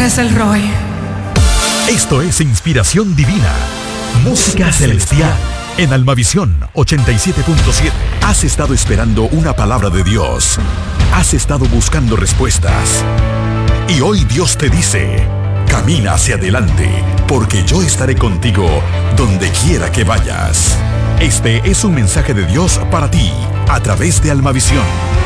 es el Roy. Esto es Inspiración Divina, música celestial, en Almavisión 87.7. Has estado esperando una palabra de Dios. Has estado buscando respuestas. Y hoy Dios te dice: camina hacia adelante, porque yo estaré contigo donde quiera que vayas. Este es un mensaje de Dios para ti, a través de Almavisión.